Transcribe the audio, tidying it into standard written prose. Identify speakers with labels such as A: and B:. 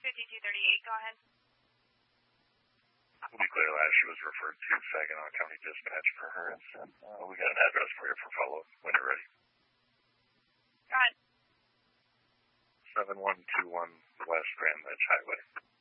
A: 5238, go ahead.
B: To be clear, last she was referred to Saginaw County Dispatch for her incident. We got an address for you for follow-up when you're ready.
A: Go ahead.
B: 7121 West Grand Ledge Highway.